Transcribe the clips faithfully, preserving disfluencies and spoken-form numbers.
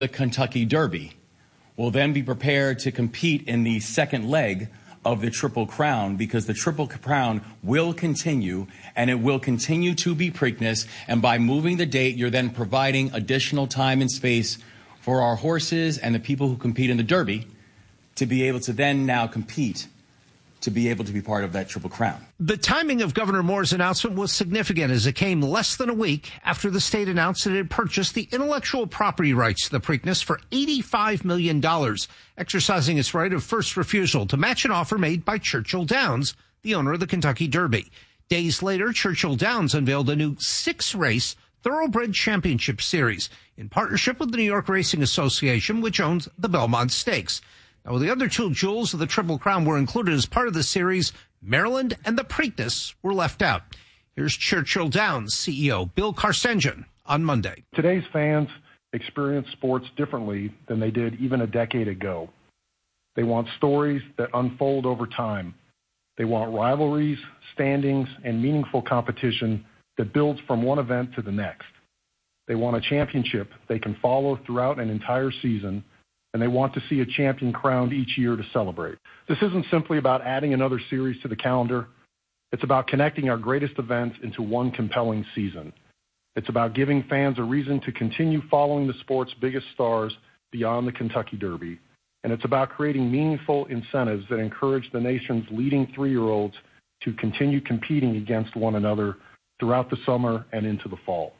The Kentucky Derby will then be prepared to compete in the second leg of the Triple Crown, because the Triple Crown will continue, and it will continue to be Preakness. And by moving the date, you're then providing additional time and space for our horses and the people who compete in the Derby to be able to then now compete, to be able to be part of that Triple Crown. The timing of Governor Moore's announcement was significant, as it came less than a week after the state announced it had purchased the intellectual property rights to the Preakness for eighty-five million dollars, exercising its right of first refusal to match an offer made by Churchill Downs, the owner of the Kentucky Derby. Days later, Churchill Downs unveiled a new six-race Thoroughbred Championship Series in partnership with the New York Racing Association, which owns the Belmont Stakes. Now, the other two jewels of the Triple Crown were included as part of the series. Maryland and the Preakness were left out. Here's Churchill Downs C E O Bill Carsengen on Monday. Today's fans experience sports differently than they did even a decade ago. They want stories that unfold over time. They want rivalries, standings, and meaningful competition that builds from one event to the next. They want a championship they can follow throughout an entire season, and they want to see a champion crowned each year to celebrate. This isn't simply about adding another series to the calendar. It's about connecting our greatest events into one compelling season. It's about giving fans a reason to continue following the sport's biggest stars beyond the Kentucky Derby. And it's about creating meaningful incentives that encourage the nation's leading three-year-olds to continue competing against one another throughout the summer and into the fall.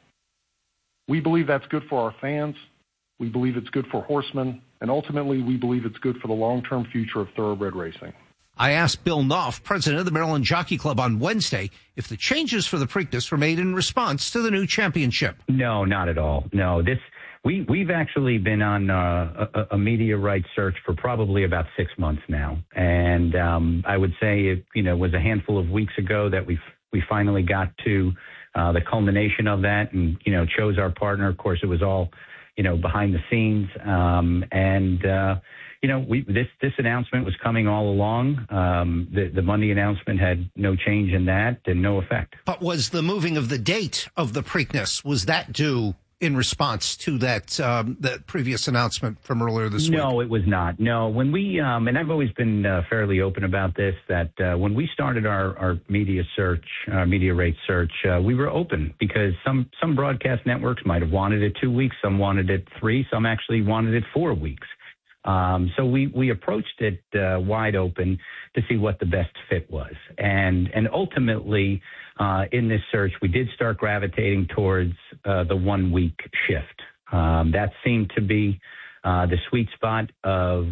We believe that's good for our fans. We believe it's good for horsemen, and ultimately we believe it's good for the long-term future of thoroughbred racing. I asked Bill Knopf, president of the Maryland Jockey Club, on Wednesday if the changes for the Preakness were made in response to the new championship. No, not at all. No, this we we've actually been on uh, a, a media rights search for probably about six months now, and um, I would say it you know was a handful of weeks ago that we we finally got to uh, the culmination of that, and you know chose our partner. Of course, it was all you know, behind the scenes. Um, and, uh, you know, we, this, this announcement was coming all along. Um, the, the Monday announcement had no change in that and no effect. But was the moving of the date of the Preakness, was that due in response to that, um, that previous announcement from earlier this week? No, it was not. No, when we, um, and I've always been uh, fairly open about this, that uh, when we started our, our media search, our media rate search, uh, we were open because some, some broadcast networks might have wanted it two weeks, some wanted it three, some actually wanted it four weeks. Um, so we, we approached it uh, wide open to see what the best fit was. And, and ultimately, uh, in this search, we did start gravitating towards uh, the one-week shift. Um, that seemed to be uh, the sweet spot of,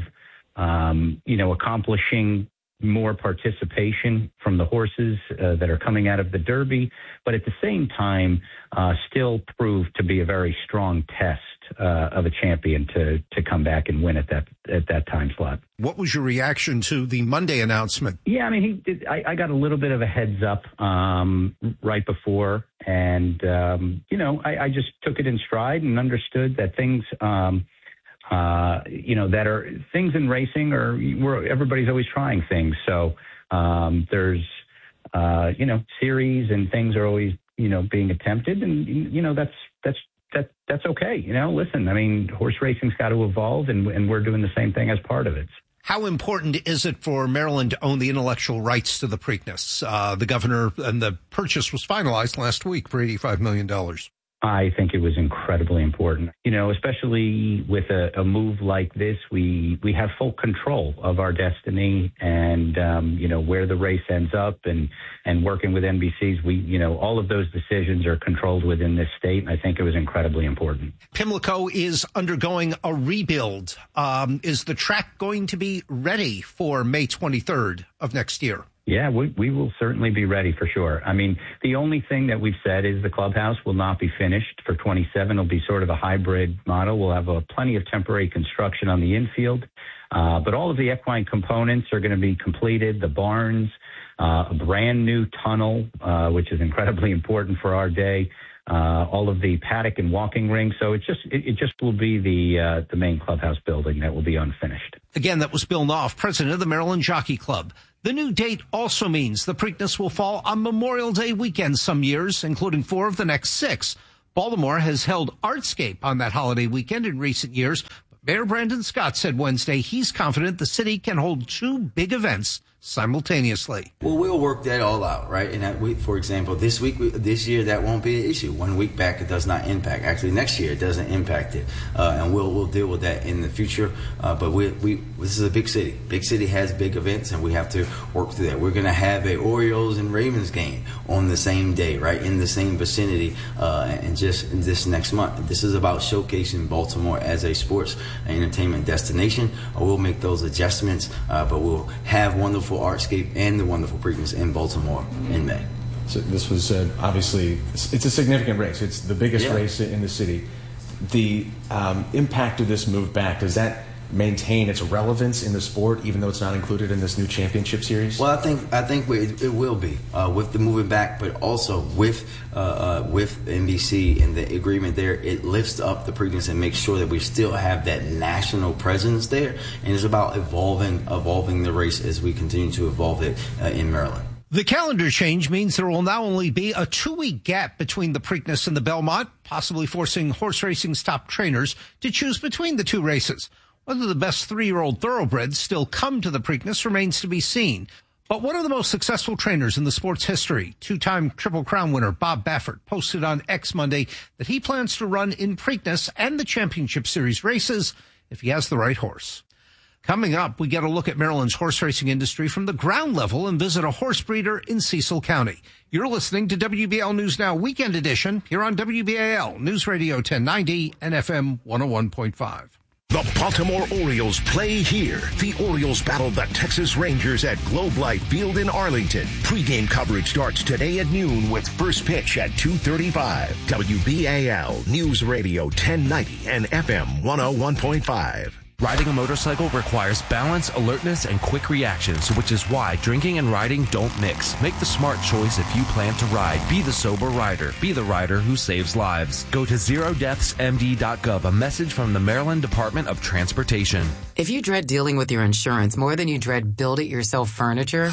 um, you know, accomplishing more participation from the horses uh, that are coming out of the Derby, but at the same time, uh, still proved to be a very strong test uh, of a champion to to come back and win at that at that time slot. What was your reaction to the Monday announcement? Yeah, I mean, he did, I, I got a little bit of a heads up um, right before, and um, you know, I, I just took it in stride and understood that things. Um, Uh, you know, that are things in racing or where everybody's always trying things. So um, there's, uh, you know, series and things are always, you know, being attempted. And, you know, that's that's that that's OK. You know, listen, I mean, horse racing's got to evolve and, and we're doing the same thing as part of it. How important is it for Maryland to own the intellectual rights to the Preakness? Uh, the governor and the purchase was finalized last week for eighty-five million dollars. I think it was incredibly important, you know, especially with a, a move like this. We we have full control of our destiny and, um, you know, where the race ends up and and working with N B C's. We, you know, all of those decisions are controlled within this state. And I think it was incredibly important. Pimlico is undergoing a rebuild. Um, is the track going to be ready for May twenty-third of next year? Yeah, we, we will certainly be ready for sure. I mean, the only thing that we've said is the clubhouse will not be finished for twenty-seven. It'll be sort of a hybrid model. We'll have a, plenty of temporary construction on the infield, uh, but all of the equine components are going to be completed. The barns, uh, a brand new tunnel, uh, which is incredibly important for our day. Uh, all of the paddock and walking rings. So it just it, it just will be the uh, the main clubhouse building that will be unfinished. Again, that was Bill Knopf, president of the Maryland Jockey Club. The new date also means the Preakness will fall on Memorial Day weekend some years, including four of the next six. Baltimore has held Artscape on that holiday weekend in recent years. Mayor Brandon Scott said Wednesday he's confident the city can hold two big events simultaneously. Well, we'll work that all out, right? And that week, for example, this week, this year, that won't be an issue. One week back, it does not impact. Actually, next year, it doesn't impact it, uh, and we'll we'll deal with that in the future. Uh, but we we this is a big city. Big city has big events, and we have to work through that. We're going to have a Orioles and Ravens game on the same day, right, in the same vicinity, uh, and just in this next month. This is about showcasing Baltimore as a sports and entertainment destination. Uh, we'll make those adjustments, uh, but we'll have wonderful Artscape and the wonderful Preakness in Baltimore in May. So this was uh, obviously, it's a significant race. It's the biggest yeah. race in the city. The um, impact of this move back, does that maintain its relevance in the sport, even though it's not included in this new championship series? Well, I think I think it, it will be uh, with the moving back, but also with uh, uh, with N B C and the agreement there. It lifts up the Preakness and makes sure that we still have that national presence there. And it's about evolving evolving the race as we continue to evolve it uh, in Maryland. The calendar change means there will now only be a two-week gap between the Preakness and the Belmont, possibly forcing horse racing's top trainers to choose between the two races. Whether the best three-year-old thoroughbreds still come to the Preakness remains to be seen. But one of the most successful trainers in the sport's history, two-time Triple Crown winner Bob Baffert, posted on X Monday that he plans to run in Preakness and the Championship Series races if he has the right horse. Coming up, we get a look at Maryland's horse racing industry from the ground level and visit a horse breeder in Cecil County. You're listening to W B L News Now Weekend Edition here on W B A L News Radio ten ninety and F M one oh one point five. The Baltimore Orioles play here. The Orioles battle the Texas Rangers at Globe Life Field in Arlington. Pre-game coverage starts today at noon with first pitch at two thirty-five. W B A L News Radio ten ninety and F M one oh one point five. Riding a motorcycle requires balance, alertness, and quick reactions, which is why drinking and riding don't mix. Make the smart choice if you plan to ride. Be the sober rider. Be the rider who saves lives. Go to zero deaths M D dot gov, a message from the Maryland Department of Transportation. If you dread dealing with your insurance more than you dread build-it-yourself furniture,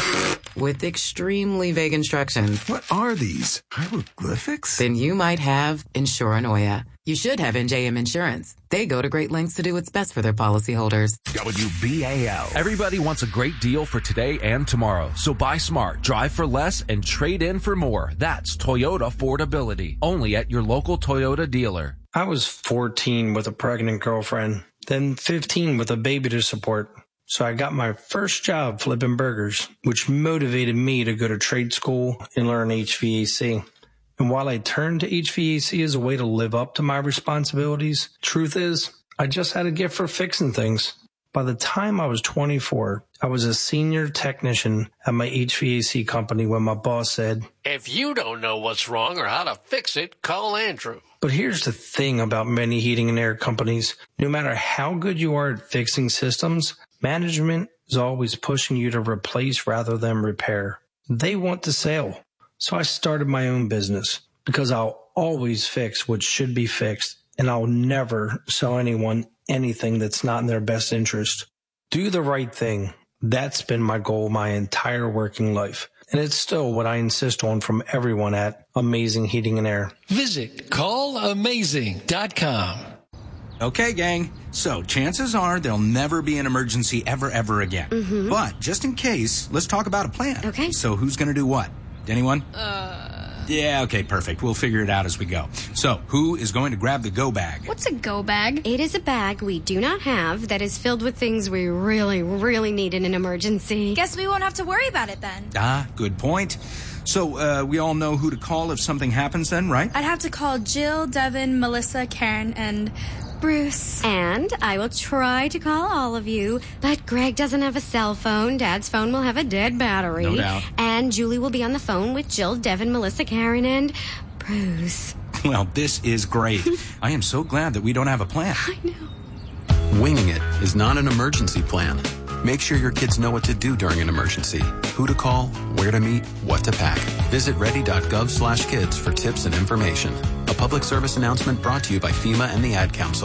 with extremely vague instructions. What are these? Hieroglyphics? Then you might have Insuranoia. You should have N J M Insurance. They go to great lengths to do what's best for their policyholders. W B A L. Everybody wants a great deal for today and tomorrow. So buy smart, drive for less, and trade in for more. That's Toyota Fordability. Only at your local Toyota dealer. I was fourteen with a pregnant girlfriend, then fifteen with a baby to support. So I got my first job flipping burgers, which motivated me to go to trade school and learn H V A C. And while I turned to H V A C as a way to live up to my responsibilities, truth is, I just had a gift for fixing things. By the time I was twenty-four, I was a senior technician at my H V A C company when my boss said, "If you don't know what's wrong or how to fix it, call Andrew." But here's the thing about many heating and air companies. No matter how good you are at fixing systems, management is always pushing you to replace rather than repair. They want to sell. So I started my own business because I'll always fix what should be fixed, and I'll never sell anyone anything that's not in their best interest. Do the right thing. That's been my goal my entire working life. And it's still what I insist on from everyone at Amazing Heating and Air. Visit call amazing dot com. Okay, gang. So chances are there'll never be an emergency ever, ever again. Mm-hmm. But just in case, let's talk about a plan. Okay. So who's going to do what? Anyone? Uh... Yeah, okay, perfect. We'll figure it out as we go. So, who is going to grab the go bag? What's a go bag? It is a bag we do not have that is filled with things we really, really need in an emergency. Guess we won't have to worry about it then. Ah, good point. So, uh, we all know who to call if something happens then, right? I'd have to call Jill, Devin, Melissa, Karen, and Bruce. And I will try to call all of you, but Greg doesn't have a cell phone. Dad's phone will have a dead battery. No doubt. And Julie will be on the phone with Jill, Devin, Melissa, Karen, and Bruce. Well, this is great. I am so glad that we don't have a plan. I know. Winging it is not an emergency plan. Make sure your kids know what to do during an emergency, who to call, where to meet, what to pack. Visit ready dot gov slash kids for tips and information. A public service announcement brought to you by FEMA and the Ad Council.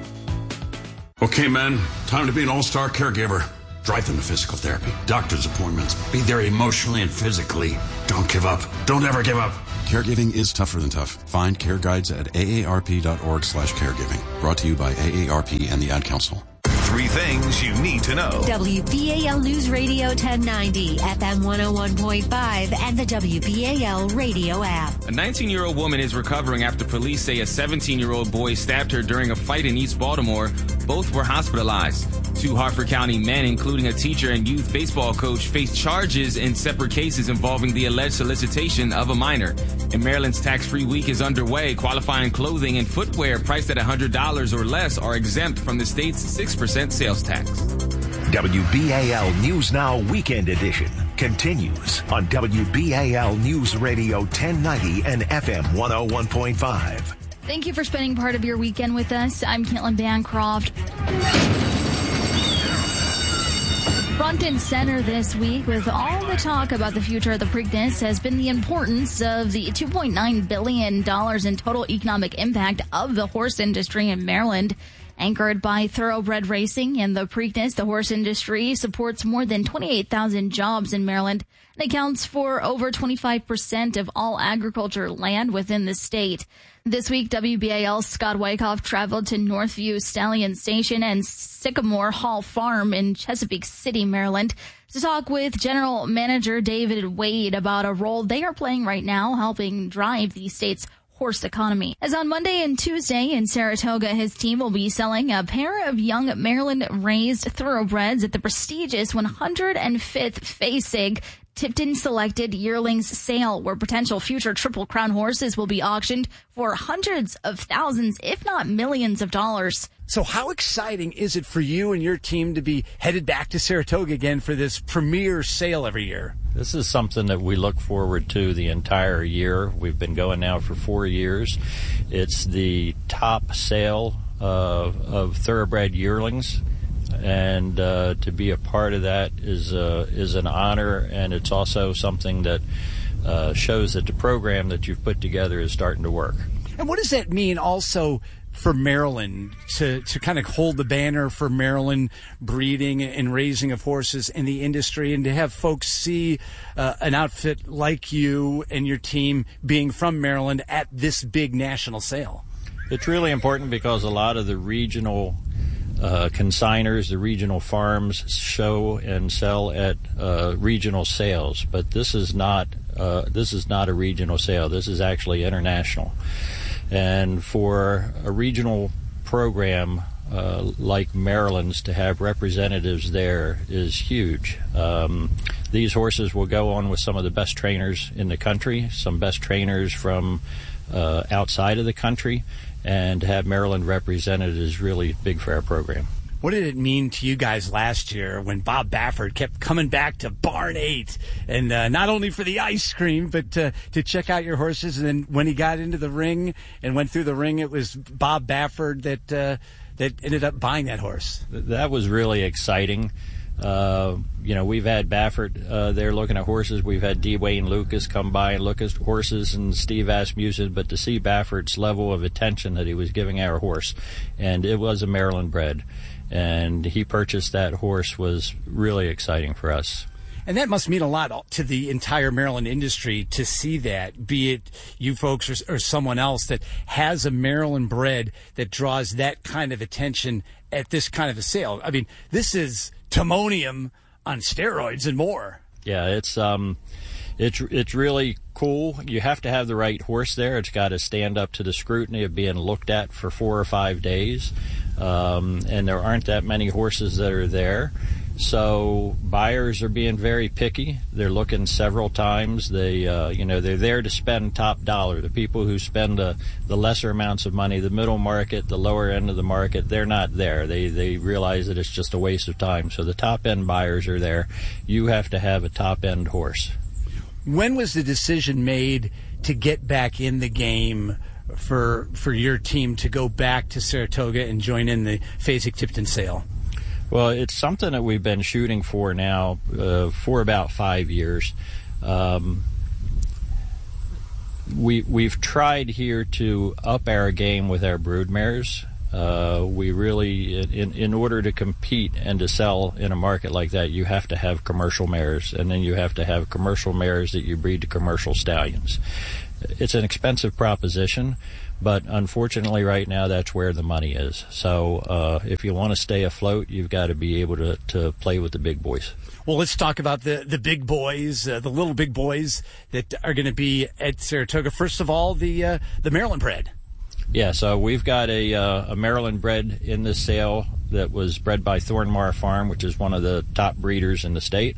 Okay, men, time to be an all-star caregiver. Drive them to physical therapy, doctor's appointments. Be there emotionally and physically. Don't give up. Don't ever give up. Caregiving is tougher than tough. Find care guides at A A R P dot org slash caregiving. Brought to you by A A R P and the Ad Council. Three things you need to know. W B A L News Radio ten ninety, F M one oh one point five, and the W B A L radio app. A nineteen-year-old woman is recovering after police say a seventeen-year-old boy stabbed her during a fight in East Baltimore. Both were hospitalized. Two Hartford County men, including a teacher and youth baseball coach, face charges in separate cases involving the alleged solicitation of a minor. And Maryland's tax-free week is underway. Qualifying clothing and footwear priced at one hundred dollars or less are exempt from the state's six percent sales tax. W B A L News Now Weekend Edition continues on W B A L News Radio ten ninety and F M one oh one point five. Thank you for spending part of your weekend with us. I'm Caitlin Bancroft. Front and center this week with all the talk about the future of the Preakness has been the importance of the two point nine billion dollars in total economic impact of the horse industry in Maryland. Anchored by thoroughbred racing and the Preakness, the horse industry supports more than twenty-eight thousand jobs in Maryland and accounts for over twenty-five percent of all agriculture land within the state. This week, W B A L's Scott Wyckoff traveled to Northview Stallion Station and Sycamore Hall Farm in Chesapeake City, Maryland, to talk with General Manager David Wade about a role they are playing right now helping drive the state's horse economy. As on Monday and Tuesday in Saratoga, his team will be selling a pair of young Maryland-raised thoroughbreds at the prestigious one hundred fifth Fasig Tipton Selected Yearlings Sale, where potential future Triple Crown horses will be auctioned for hundreds of thousands, if not millions of dollars. So how exciting is it for you and your team to be headed back to Saratoga again for this premier sale every year? This is something that we look forward to the entire year. We've been going now for four years. It's the top sale uh, of thoroughbred yearlings, and uh, to be a part of that is uh, is an honor, and it's also something that uh, shows that the program that you've put together is starting to work. And what does that mean also for Maryland, to, to kind of hold the banner for Maryland breeding and raising of horses in the industry, and to have folks see uh, an outfit like you and your team being from Maryland at this big national sale? It's really important because a lot of the regional uh, consigners, the regional farms show and sell at uh, regional sales, but this is not uh, this is not a regional sale. This is actually international. And for a regional program uh, like Maryland's to have representatives there is huge. Um, these horses will go on with some of the best trainers in the country, some best trainers from uh, outside of the country, and to have Maryland represented is really big for our program. What did it mean to you guys last year when Bob Baffert kept coming back to Barn eight, and uh, not only for the ice cream, but uh, to check out your horses? And then when he got into the ring and went through the ring, it was Bob Baffert that uh, that ended up buying that horse. That was really exciting. Uh, you know, we've had Baffert uh, there looking at horses. We've had D. Wayne Lucas come by and look at horses, and Steve Asmussen. But to see Baffert's level of attention that he was giving our horse, and it was a Maryland bred, and he purchased that horse, was really exciting for us. And that must mean a lot to the entire Maryland industry to see that, be it you folks or, or someone else that has a Maryland bred that draws that kind of attention at this kind of a sale. I mean, this is Timonium on steroids and more. Yeah, it's um, it's it's really cool. You have to have the right horse there. It's got to stand up to the scrutiny of being looked at for four or five days, um, and there aren't that many horses that are there. So buyers are being very picky. They're looking several times. They, uh, you know, they're there to spend top dollar. The people who spend uh, the lesser amounts of money, the middle market, the lower end of the market, they're not there. They they realize that it's just a waste of time. So the top end buyers are there. You have to have a top end horse. When was the decision made to get back in the game for for your team to go back to Saratoga and join in the Fasig Tipton sale? Well, it's something that we've been shooting for now uh, for about five years. Um, we, we've tried here to up our game with our broodmares. Uh, we really, in, in order to compete and to sell in a market like that, you have to have commercial mares, and then you have to have commercial mares that you breed to commercial stallions. it's an expensive proposition, but unfortunately right now that's where the money is. So uh, if you want to stay afloat, you've got to be able to, to play with the big boys. Well, let's talk about the, the big boys, uh, the little big boys that are going to be at Saratoga. First of all, the uh, the Maryland bred. Yeah, so we've got a, uh, a Maryland bred in this sale that was bred by Thornmar Farm, which is one of the top breeders in the state.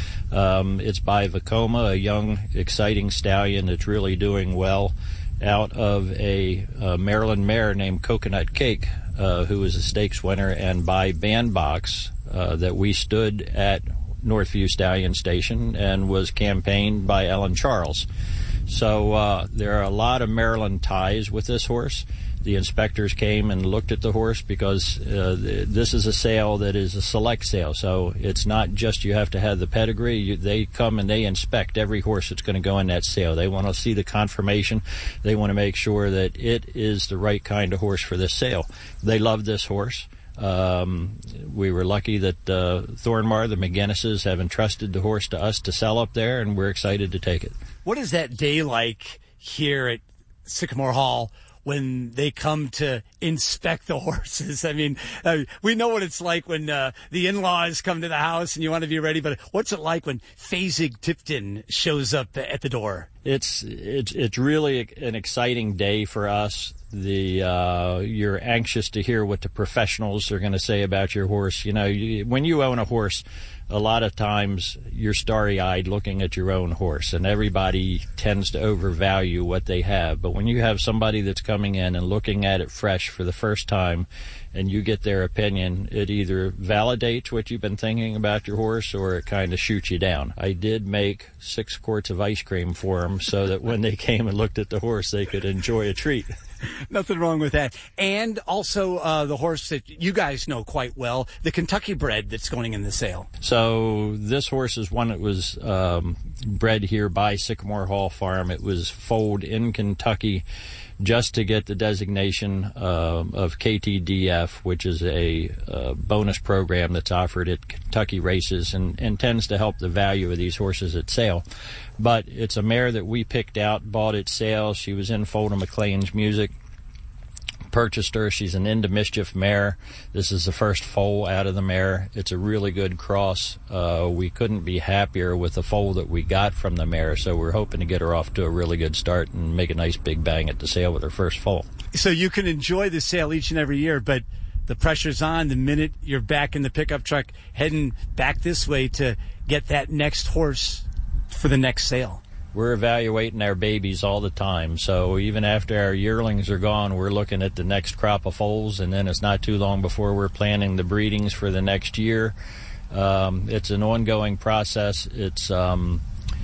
Um, it's by Vekoma, a young, exciting stallion that's really doing well, out of a, a Maryland mare named Coconut Cake, uh, who is a stakes winner, and by Bandbox, uh, that we stood at Northview Stallion Station and was campaigned by Ellen Charles. So uh, there are a lot of Maryland ties with this horse. The inspectors came and looked at the horse because uh, this is a sale that is a select sale. So it's not just you have to have the pedigree. You, they come and they inspect every horse that's going to go in that sale. They want to see the confirmation. They want to make sure that it is the right kind of horse for this sale. They love this horse. Um, we were lucky that uh, Thornmar, the McGinnises, have entrusted the horse to us to sell up there, and we're excited to take it. What is that day like here at Sycamore Hall when they come to inspect the horses? I mean, uh, we know what it's like when uh, the in-laws come to the house and you want to be ready, but what's it like when Fasig Tipton shows up at the door? It's it's it's really an exciting day for us. The uh, you're anxious to hear what the professionals are going to say about your horse. You know, you, when you own a horse, a lot of times you're starry-eyed looking at your own horse, and everybody tends to overvalue what they have. But when you have somebody that's coming in and looking at it fresh for the first time, and you get their opinion, it either validates what you've been thinking about your horse or it kind of shoots you down. I did make six quarts of ice cream for them so that when they came and looked at the horse, they could enjoy a treat. Nothing wrong with that. And also uh, the horse that you guys know quite well, the Kentucky bred that's going in the sale. So this horse is one that was um, bred here by Sycamore Hall Farm. It was foaled in Kentucky just to get the designation uh, of K T D F, which is a uh, bonus program that's offered at Kentucky races and, and tends to help the value of these horses at sale. But it's a mare that we picked out, bought at sale. She was in Folden McLean's music. Purchased her. She's an Into Mischief mare. This is the first foal out of the mare. It's a really good cross. Uh, we couldn't be happier with the foal that we got from the mare, so we're hoping to get her off to a really good start and make a nice big bang at the sale with her first foal. So you can enjoy the sale each and every year, but the pressure's on the minute you're back in the pickup truck heading back this way to get that next horse for the next sale. We're evaluating our babies all the time, so even after our yearlings are gone, we're looking at the next crop of foals, and then it's not too long before we're planning the breedings for the next year. Um, it's an ongoing process. It's um,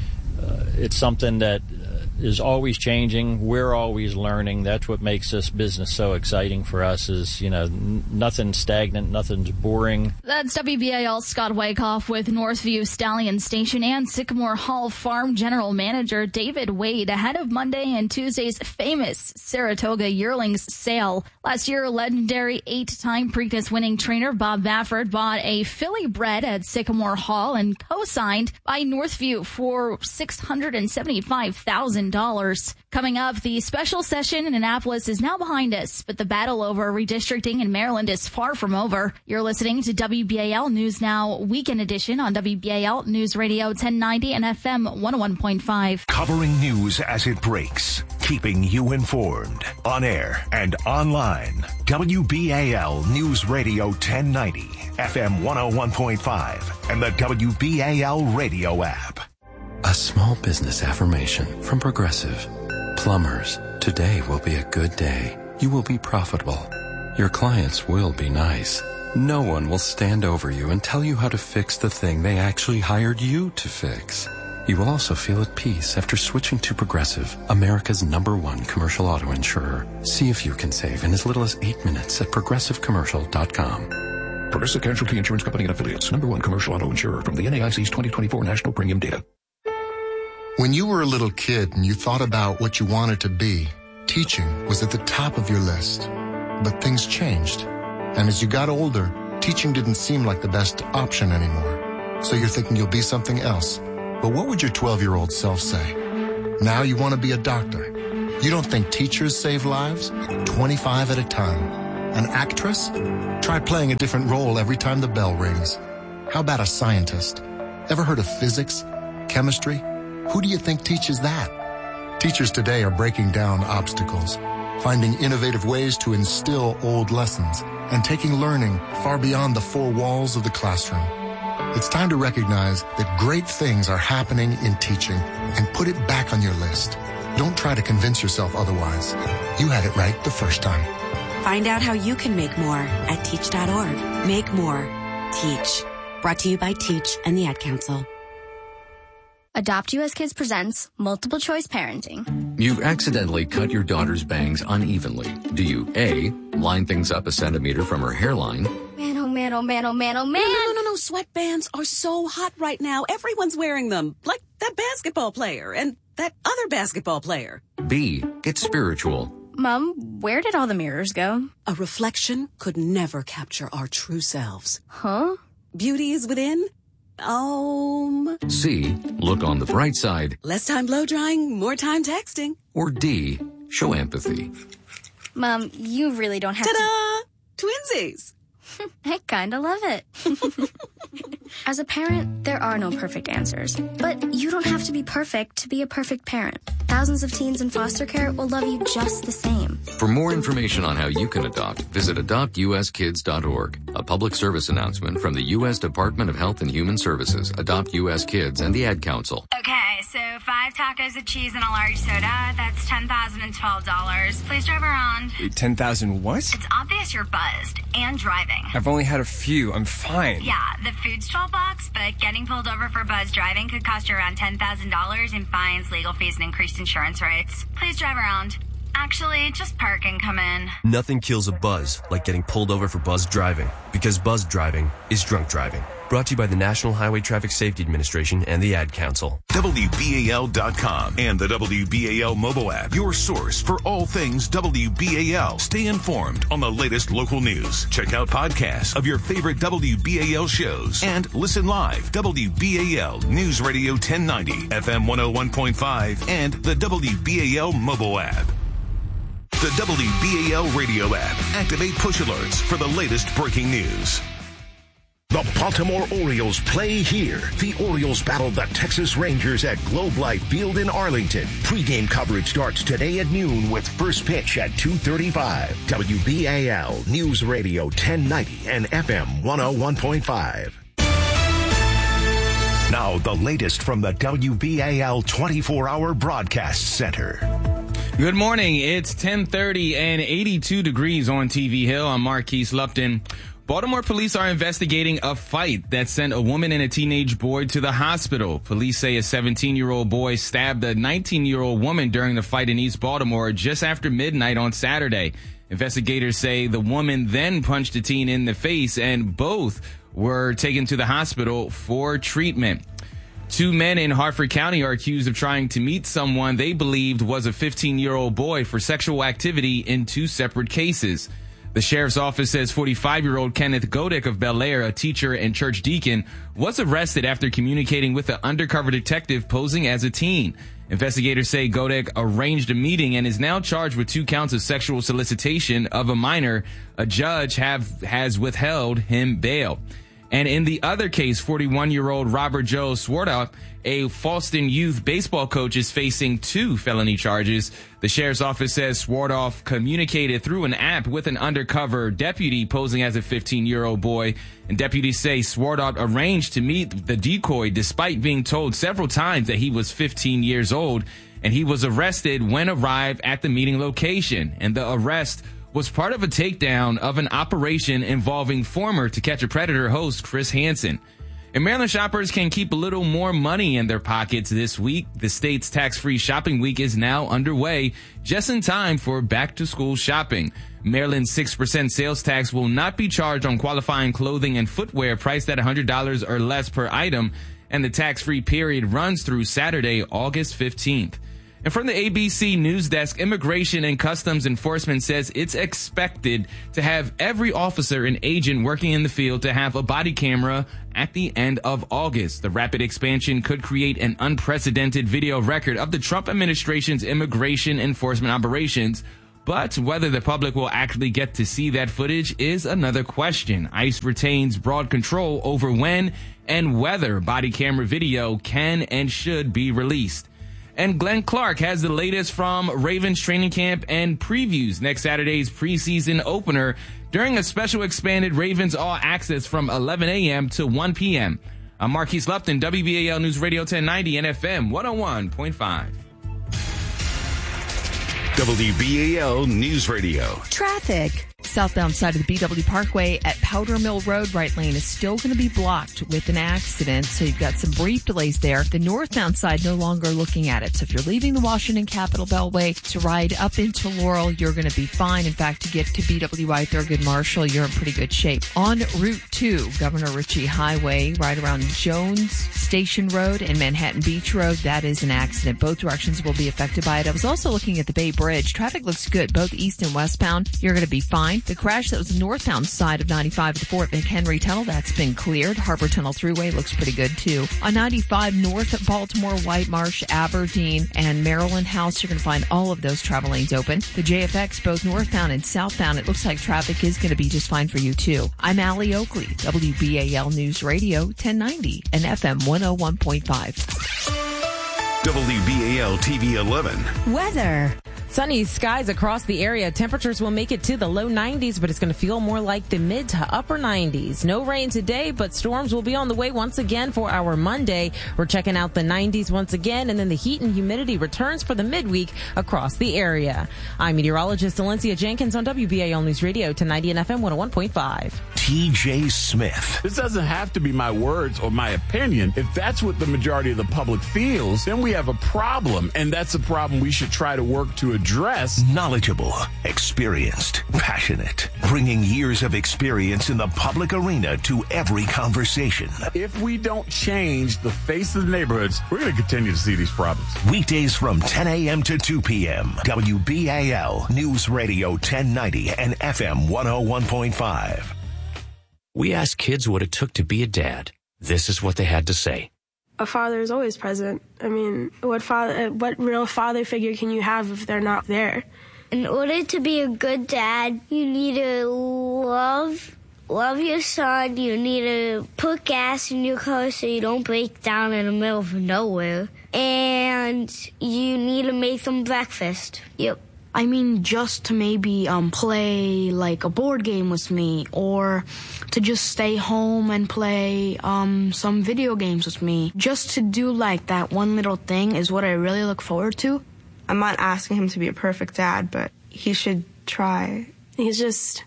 uh, it's something that is always changing. We're always learning. That's what makes this business so exciting for us is, you know, n- nothing's stagnant, nothing's boring. That's W B A L Scott Wyckoff with Northview Stallion Station and Sycamore Hall Farm General Manager David Wade ahead of Monday and Tuesday's famous Saratoga Yearlings sale. Last year, legendary eight-time Preakness winning trainer Bob Baffert bought a filly bred at Sycamore Hall and co-signed by Northview for six hundred seventy-five thousand dollars. Coming up, the special session in Annapolis is now behind us, but the battle over redistricting in Maryland is far from over. You're listening to W B A L News Now Weekend Edition on W B A L News Radio ten ninety and F M one oh one point five. Covering news as it breaks, keeping you informed, on air and online. W B A L News Radio ten ninety, F M one oh one point five, and the W B A L radio app. A small business affirmation from Progressive. Plumbers, today will be a good day. You will be profitable. Your clients will be nice. No one will stand over you and tell you how to fix the thing they actually hired you to fix. You will also feel at peace after switching to Progressive, America's number one commercial auto insurer. See if you can save in as little as eight minutes at progressive commercial dot com. Progressive Casualty Insurance Company and Affiliates, number one commercial auto insurer from the N A I C's twenty twenty-four National Premium Data. When you were a little kid and you thought about what you wanted to be, teaching was at the top of your list. But things changed. And as you got older, teaching didn't seem like the best option anymore. So you're thinking you'll be something else. But what would your twelve-year-old self say? Now you want to be a doctor. You don't think teachers save lives? twenty-five at a time. An actress? Try playing a different role every time the bell rings. How about a scientist? Ever heard of physics? Chemistry? Who do you think teaches that? Teachers today are breaking down obstacles, finding innovative ways to instill old lessons, and taking learning far beyond the four walls of the classroom. It's time to recognize that great things are happening in teaching and put it back on your list. Don't try to convince yourself otherwise. You had it right the first time. Find out how you can make more at teach dot org. Make more. Teach. Brought to you by Teach and the Ad Council. Adopt U S Kids presents Multiple Choice Parenting. You've accidentally cut your daughter's bangs unevenly. Do you A, line things up a centimeter from her hairline? Man, oh man, oh man, oh man, oh man. No, no, no, no. Sweatbands are so hot right now. Everyone's wearing them. Like that basketball player and that other basketball player. B, get spiritual. Mom, where did all the mirrors go? A reflection could never capture our true selves. Huh? Beauty is within. Um. C, look on the bright side. Less time blow drying, more time texting. Or D, show empathy. Mom, you really don't have Ta-da! to... Twinsies! I kinda love it. As a parent, there are no perfect answers. But you don't have to be perfect to be a perfect parent. Thousands of teens in foster care will love you just the same. For more information on how you can adopt, visit adopt u s kids dot org. A public service announcement from the U S Department of Health and Human Services, Adopt U S Kids, and the Ad Council. Okay, so five tacos of cheese and a large soda. That's ten thousand twelve dollars. Please drive around. Wait, ten thousand what? It's obvious you're buzzed and driving. I've only had a few. I'm fine. Yeah, the food's twelve bucks, but getting pulled over for buzz driving could cost you around ten thousand dollars in fines, legal fees, and increased insurance rates. Please drive around. Actually, just park and come in. Nothing kills a buzz like getting pulled over for buzz driving, because buzz driving is drunk driving. Brought to you by the National Highway Traffic Safety Administration and the Ad Council. W B A L dot com and the W B A L mobile app. Your source for all things W B A L. Stay informed on the latest local news. Check out podcasts of your favorite W B A L shows. And listen live. W B A L News Radio ten ninety, F M one oh one point five, and the W B A L mobile app. The W B A L radio app. Activate push alerts for the latest breaking news. The Baltimore Orioles play here. The Orioles battle the Texas Rangers at Globe Life Field in Arlington. Pre-game coverage starts today at noon with first pitch at two thirty-five. W B A L News Radio ten ninety and F M one oh one point five. Now the latest from the W B A L twenty-four hour Broadcast Center. Good morning. It's ten thirty and eighty-two degrees on T V Hill. I'm Marquise Lupton. Baltimore police are investigating a fight that sent a woman and a teenage boy to the hospital. Police say a seventeen-year-old boy stabbed a nineteen-year-old woman during the fight in East Baltimore just after midnight on Saturday. Investigators say the woman then punched the teen in the face, and both were taken to the hospital for treatment. Two men in Harford County are accused of trying to meet someone they believed was a fifteen-year-old boy for sexual activity in two separate cases. The sheriff's office says forty-five-year-old Kenneth Godek of Bel Air, a teacher and church deacon, was arrested after communicating with an undercover detective posing as a teen. Investigators say Godek arranged a meeting and is now charged with two counts of sexual solicitation of a minor. A judge have has withheld him bail. And in the other case, forty-one-year-old Robert Joe Swartout, a Falston youth baseball coach, is facing two felony charges. The sheriff's office says Swartout communicated through an app with an undercover deputy posing as a fifteen-year-old boy. And deputies say Swartout arranged to meet the decoy despite being told several times that he was fifteen years old. And he was arrested when arrived at the meeting location. And the arrest was part of a takedown of an operation involving former To Catch a Predator host Chris Hansen. And Maryland shoppers can keep a little more money in their pockets this week. The state's tax-free shopping week is now underway, just in time for back-to-school shopping. Maryland's six percent sales tax will not be charged on qualifying clothing and footwear priced at one hundred dollars or less per item, and the tax-free period runs through Saturday, August fifteenth. And from the A B C News Desk, Immigration and Customs Enforcement says it's expected to have every officer and agent working in the field to have a body camera at the end of August. The rapid expansion could create an unprecedented video record of the Trump administration's immigration enforcement operations. But whether the public will actually get to see that footage is another question. ICE retains broad control over when and whether body camera video can and should be released. And Glenn Clark has the latest from Ravens training camp and previews next Saturday's preseason opener during a special expanded Ravens All Access from eleven a.m. to one p.m. I'm Marquise Lupton, W B A L News Radio ten ninety and F M one oh one point five. W B A L News Radio. Traffic. Southbound side of the B W Parkway at Powder Mill Road, right lane is still going to be blocked with an accident, so you've got some brief delays there. The northbound side no longer looking at it. So if you're leaving the Washington Capitol Beltway to ride up into Laurel, you're going to be fine. In fact, to get to B W I Thurgood Marshall, you're in pretty good shape. On Route two, Governor Ritchie Highway, right around Jones Station Road and Manhattan Beach Road, that is an accident. Both directions will be affected by it. I was also looking at the Bay Bridge. Traffic looks good, both east and westbound. You're going to be fine. The crash that was the northbound side of ninety-five at the Fort McHenry Tunnel, that's been cleared. Harbor Tunnel Thruway looks pretty good, too. On ninety-five north at Baltimore, White Marsh, Aberdeen, and Maryland House, you're going to find all of those travel lanes open. The J F X, both northbound and southbound, it looks like traffic is going to be just fine for you, too. I'm Allie Oakley, W B A L News Radio ten ninety and F M one oh one point five. W B A L T V eleven. Weather. Sunny skies across the area. Temperatures will make it to the low nineties, but it's going to feel more like the mid to upper nineties. No rain today, but storms will be on the way once again for our Monday. We're checking out the nineties once again, and then the heat and humidity returns for the midweek across the area. I'm meteorologist Valencia Jenkins on W B A L News Radio ten ninety and F M one oh one point five. T J Smith. This doesn't have to be my words or my opinion. If that's what the majority of the public feels, then we have a problem, and that's a problem we should try to work to address. Knowledgeable, experienced, passionate, bringing years of experience in the public arena to every conversation. If we don't change the face of the neighborhoods, we're going to continue to see these problems. Weekdays from ten a.m. to two p.m. W B A L News Radio ten ninety and F M one oh one point five. We asked kids what it took to be a dad. This is what they had to say. A father is always present. I mean, what father, what real father figure can you have if they're not there? In order to be a good dad, you need to love, love your son. You need to put gas in your car so you don't break down in the middle of nowhere. And you need to make them breakfast. Yep. I mean, just to maybe um, play like a board game with me, or to just stay home and play um, some video games with me. Just to do like that one little thing is what I really look forward to. I'm not asking him to be a perfect dad, but he should try. He's just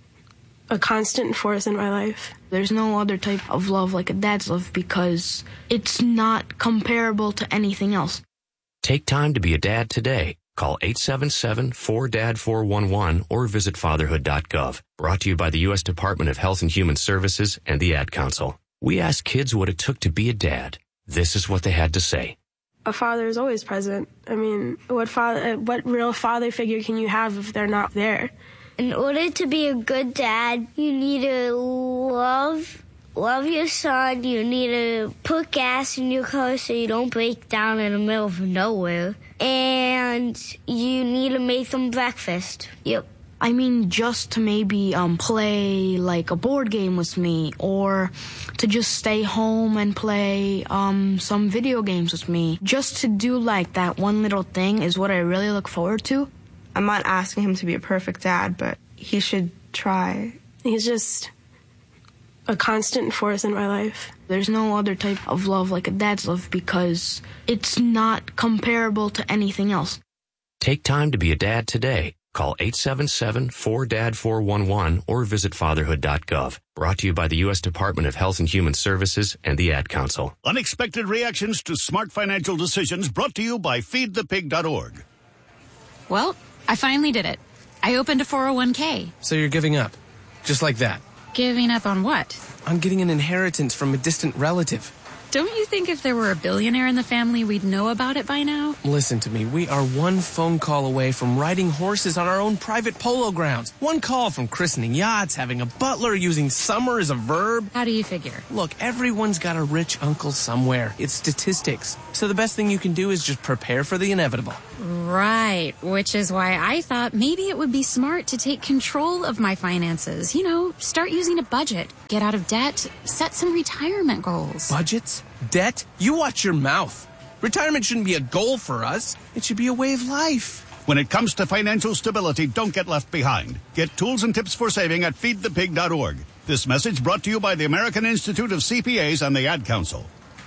a constant force in my life. There's no other type of love like a dad's love because it's not comparable to anything else. Take time to be a dad today. Call eight seven seven, four D A D, four one one or visit fatherhood dot gov. Brought to you by the U S Department of Health and Human Services and the Ad Council. We asked kids what it took to be a dad. This is what they had to say. A father is always present. I mean, what father, what real father figure can you have if they're not there? In order to be a good dad, you need to love, love your son. You need to put gas in your car so you don't break down in the middle of nowhere. And you need to make them breakfast. Yep. I mean, just to maybe um, play like a board game with me, or to just stay home and play um, some video games with me. Just to do like that one little thing is what I really look forward to. I'm not asking him to be a perfect dad, but he should try. He's just a constant force in my life. There's no other type of love like a dad's love because it's not comparable to anything else. Take time to be a dad today. Call eight seven seven, four D A D, four one one or visit fatherhood dot gov. Brought to you by the U S Department of Health and Human Services and the Ad Council. Unexpected reactions to smart financial decisions brought to you by feed the pig dot org. Well, I finally did it. I opened a four oh one k. So you're giving up? Just like that? Giving up on what? On getting an inheritance from a distant relative. Don't you think if there were a billionaire in the family, we'd know about it by now? Listen to me. We are one phone call away from riding horses on our own private polo grounds. One call from christening yachts, having a butler, using summer as a verb. How do you figure? Look, everyone's got a rich uncle somewhere. It's statistics. So the best thing you can do is just prepare for the inevitable. Right, which is why I thought maybe it would be smart to take control of my finances. You know, start using a budget, get out of debt, set some retirement goals. Budgets? Debt? You watch your mouth. Retirement shouldn't be a goal for us. It should be a way of life. When it comes to financial stability, don't get left behind. Get tools and tips for saving at feed the pig dot org. This message brought to you by the American Institute of C P As and the Ad Council.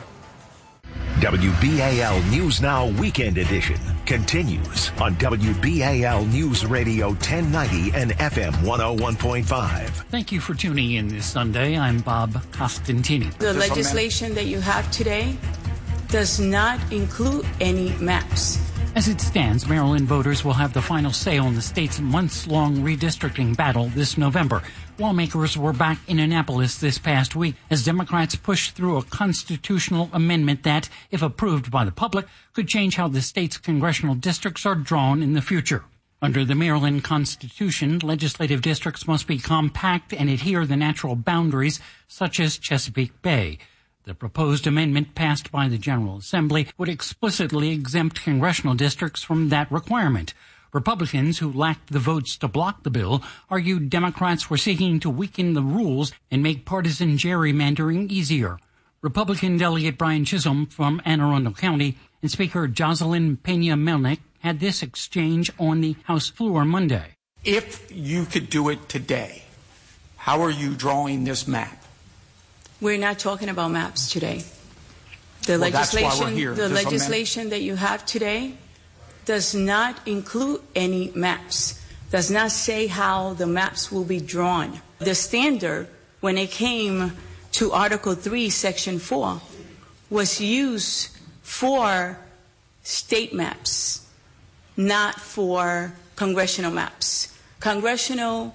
W B A L News Now Weekend Edition continues on W B A L News Radio ten ninety and F M one oh one point five. Thank you for tuning in this Sunday. I'm Bob Costantini. The legislation that you have today does not include any maps. As it stands, Maryland voters will have the final say on the state's months-long redistricting battle this November. Lawmakers were back in Annapolis this past week as Democrats pushed through a constitutional amendment that, if approved by the public, could change how the state's congressional districts are drawn in the future. Under the Maryland Constitution, legislative districts must be compact and adhere to the natural boundaries, such as Chesapeake Bay. The proposed amendment passed by the General Assembly would explicitly exempt congressional districts from that requirement. Republicans, who lacked the votes to block the bill, argued Democrats were seeking to weaken the rules and make partisan gerrymandering easier. Republican Delegate Brian Chisholm from Anne Arundel County and Speaker Jocelyn Pena-Melnick had this exchange on the House floor Monday. If you could do it today, how are you drawing this map? We're not talking about maps today. The well, legislation, that's why we're here. the There's legislation that you have today does not include any maps, does not say how the maps will be drawn. The standard, when it came to Article three, Section four, was used for state maps, not for congressional maps. Congressional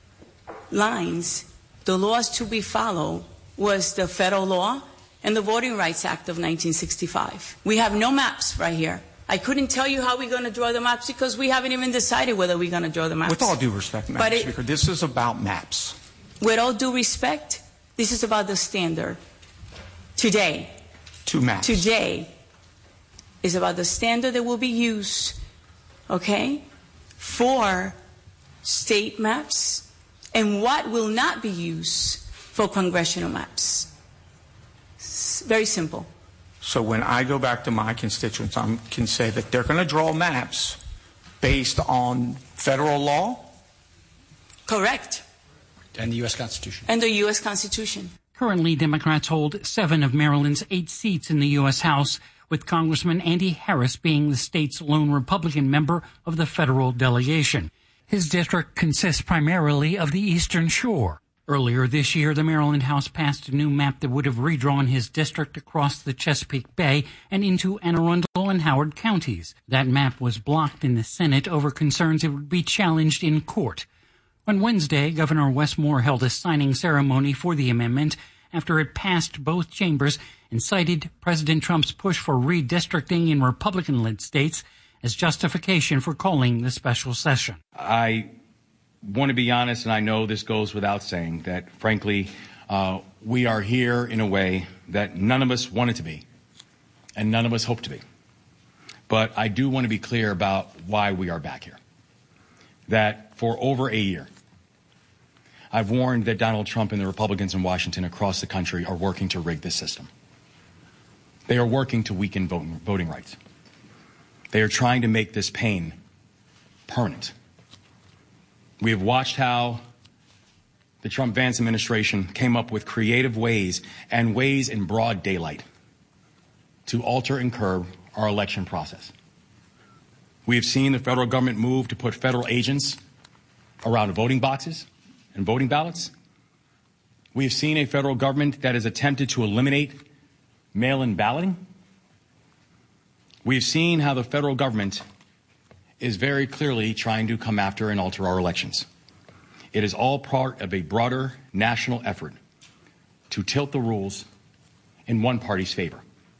lines, the laws to be followed was the federal law and the Voting Rights Act of nineteen sixty-five. We have no maps right here. I couldn't tell you how we're going to draw the maps because we haven't even decided whether we're going to draw the maps. With all due respect, Madam Speaker, this is about maps. With all due respect, this is about the standard. Today. Two maps. Today is about the standard that will be used, okay, for state maps and what will not be used for congressional maps. It's very simple. So when I go back to my constituents, I can say that they're going to draw maps based on federal law? Correct. And the U S Constitution. And the U S Constitution. Currently, Democrats hold seven of Maryland's eight seats in the U S House, with Congressman Andy Harris being the state's lone Republican member of the federal delegation. His district consists primarily of the Eastern Shore. Earlier this year, the Maryland House passed a new map that would have redrawn his district across the Chesapeake Bay and into Anne Arundel and Howard counties. That map was blocked in the Senate over concerns it would be challenged in court. On Wednesday, Governor Wes Moore held a signing ceremony for the amendment after it passed both chambers and cited President Trump's push for redistricting in Republican-led states as justification for calling the special session. I want to be honest, and I know this goes without saying, that frankly, uh, we are here in a way that none of us wanted to be, and none of us hope to be. But I do want to be clear about why we are back here. That for over a year, I've warned that Donald Trump and the Republicans in Washington across the country are working to rig this system. They are working to weaken voting, voting rights. They are trying to make this pain permanent. We have watched how the Trump-Vance administration came up with creative ways and ways in broad daylight to alter and curb our election process. We have seen the federal government move to put federal agents around voting boxes and voting ballots. We have seen a federal government that has attempted to eliminate mail-in balloting. We have seen how the federal government is very clearly trying to come after and alter our elections. It is all part of a broader national effort to tilt the rules in one party's favor.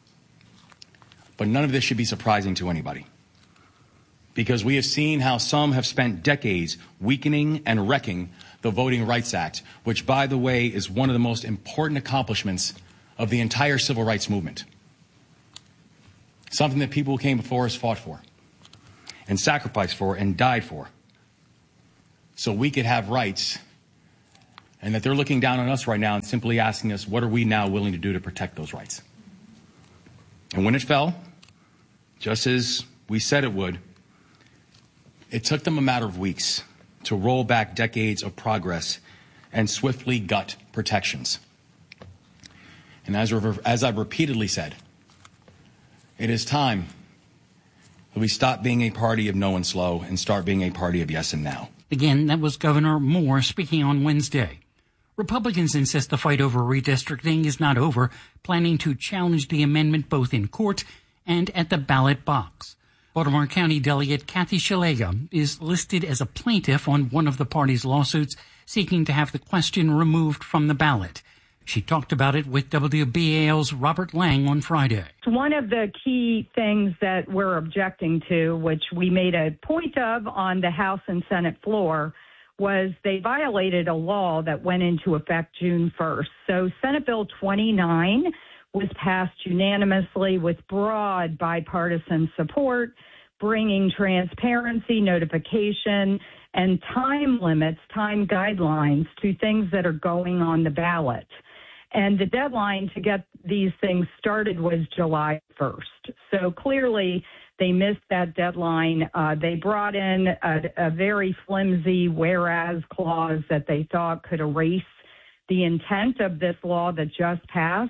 But none of this should be surprising to anybody, because we have seen how some have spent decades weakening and wrecking the Voting Rights Act, which, by the way, is one of the most important accomplishments of the entire civil rights movement. Something that people who came before us fought for and sacrificed for and died for, so we could have rights, and that they're looking down on us right now and simply asking us, what are we now willing to do to protect those rights? And when it fell, just as we said it would, it took them a matter of weeks to roll back decades of progress and swiftly gut protections. And as, as I've repeatedly said, it is time that we stop being a party of no and slow and start being a party of yes and now. Again, that was Governor Moore speaking on Wednesday. Republicans insist the fight over redistricting is not over, planning to challenge the amendment both in court and at the ballot box. Baltimore County Delegate Kathy Szeliga is listed as a plaintiff on one of the party's lawsuits seeking to have the question removed from the ballot. She talked about it with W B A L's Robert Lang on Friday. One of the key things that we're objecting to, which we made a point of on the House and Senate floor, was they violated a law that went into effect June first. So Senate Bill twenty-nine was passed unanimously with broad bipartisan support, bringing transparency, notification, and time limits, time guidelines to things that are going on the ballot. And the deadline to get these things started was July first. So clearly they missed that deadline. Uh, they brought in a, a very flimsy whereas clause that they thought could erase the intent of this law that just passed.